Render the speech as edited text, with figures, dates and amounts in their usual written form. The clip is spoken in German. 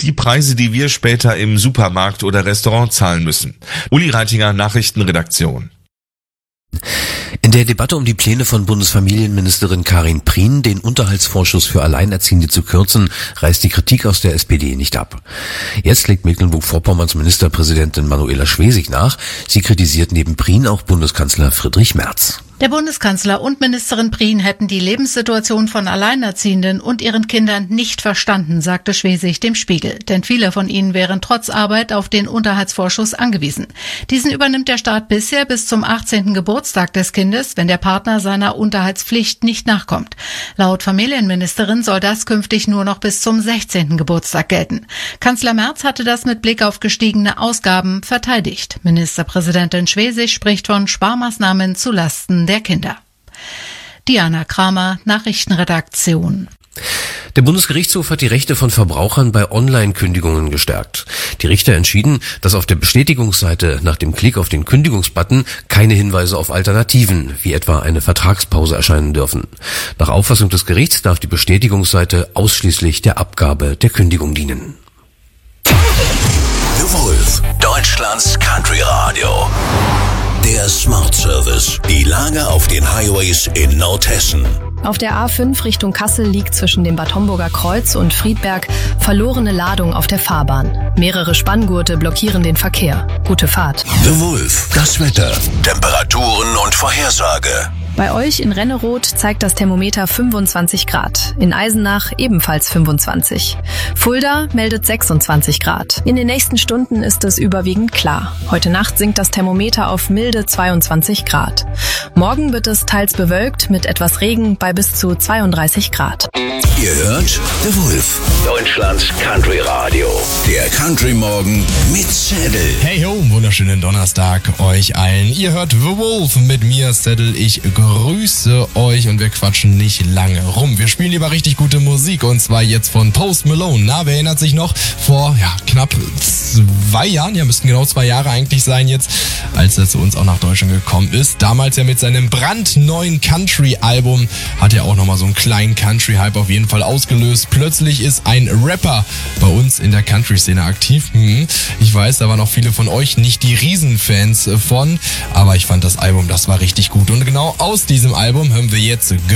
die Preise, die wir später im Supermarkt oder Restaurant zahlen müssen. Uli Reitinger, Nachrichtenredaktion. In der Debatte um die Pläne von Bundesfamilienministerin Karin Prien, den Unterhaltsvorschuss für Alleinerziehende zu kürzen, reißt die Kritik aus der SPD nicht ab. Jetzt legt Mecklenburg-Vorpommerns Ministerpräsidentin Manuela Schwesig nach. Sie kritisiert neben Prien auch Bundeskanzler Friedrich Merz. Der Bundeskanzler und Ministerin Prien hätten die Lebenssituation von Alleinerziehenden und ihren Kindern nicht verstanden, sagte Schwesig dem Spiegel. Denn viele von ihnen wären trotz Arbeit auf den Unterhaltsvorschuss angewiesen. Diesen übernimmt der Staat bisher bis zum 18. Geburtstag des Kindes, wenn der Partner seiner Unterhaltspflicht nicht nachkommt. Laut Familienministerin soll das künftig nur noch bis zum 16. Geburtstag gelten. Kanzler Merz hatte das mit Blick auf gestiegene Ausgaben verteidigt. Ministerpräsidentin Schwesig spricht von Sparmaßnahmen zulasten der Kinder. Diana Kramer, Nachrichtenredaktion. Der Bundesgerichtshof hat die Rechte von Verbrauchern bei Online-Kündigungen gestärkt. Die Richter entschieden, dass auf der Bestätigungsseite nach dem Klick auf den Kündigungsbutton keine Hinweise auf Alternativen, wie etwa eine Vertragspause, erscheinen dürfen. Nach Auffassung des Gerichts darf die Bestätigungsseite ausschließlich der Abgabe der Kündigung dienen. The Wolf, Deutschlands Country Radio. Der Smart Service. Die Lage auf den Highways in Nordhessen. Auf der A5 Richtung Kassel liegt zwischen dem Bad Homburger Kreuz und Friedberg verlorene Ladung auf der Fahrbahn. Mehrere Spanngurte blockieren den Verkehr. Gute Fahrt. The Wolf. Das Wetter. Temperaturen und Vorhersage. Bei euch in Renneroth zeigt das Thermometer 25 Grad. In Eisenach ebenfalls 25. Fulda meldet 26 Grad. In den nächsten Stunden ist es überwiegend klar. Heute Nacht sinkt das Thermometer auf milde 22 Grad. Morgen wird es teils bewölkt mit etwas Regen bei bis zu 32 Grad. Ihr hört The Wolf, Deutschlands Country Radio. Der Country Morgen mit Saddle. Hey ho, wunderschönen Donnerstag euch allen. Ihr hört The Wolf mit mir, Saddle. Ich grüße euch und wir quatschen nicht lange rum. Wir spielen lieber richtig gute Musik und zwar jetzt von Post Malone. Na, wer erinnert sich noch? Vor knapp 2 Jahren, müssten genau 2 Jahre eigentlich sein jetzt, als er zu uns auch nach Deutschland gekommen ist. Damals ja mit seinem brandneuen Country-Album hat er auch nochmal so einen kleinen Country-Hype auf jeden Fall ausgelöst. Plötzlich ist ein Rapper bei uns in der Country-Szene aktiv. Ich weiß, da waren auch viele von euch nicht die Riesenfans von, aber ich fand das Album, das war richtig gut. Und genau aus diesem Album hören wir jetzt